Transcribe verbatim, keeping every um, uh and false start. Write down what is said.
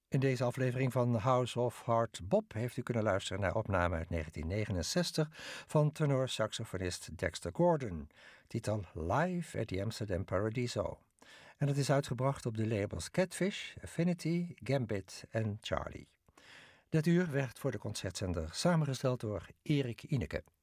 In deze aflevering van House of Hard Bop heeft u kunnen luisteren naar opname uit negentien negenenzestig van tenor-saxofonist Dexter Gordon, titel Live at the Amsterdam Paradiso. En het is uitgebracht op de labels Catfish, Affinity, Gambit en Charlie. Dit uur werd voor de concertzender samengesteld door Erik Ineke.